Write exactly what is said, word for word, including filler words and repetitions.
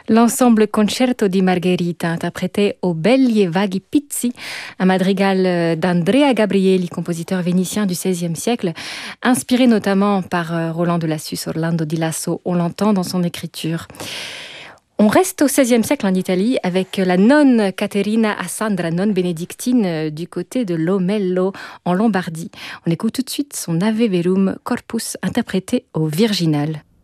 L'ensemble Concerto di Margherita interprétait au Belli e Vaghi Pizzi, un madrigal d'Andrea Gabrieli, compositeur vénitien du seizième siècle, inspiré notamment par Roland de Lassus, Orlando di Lasso, on l'entend dans son écriture. On reste au seizième siècle en Italie avec la nonne Caterina Assandra, nonne bénédictine du côté de Lomello en Lombardie. On écoute tout de suite son Ave Verum Corpus interprété au virginal.